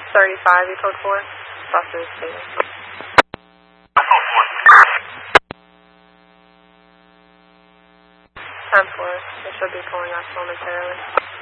35, you code 4. Buses, station. 10-4. They should be pulling us momentarily.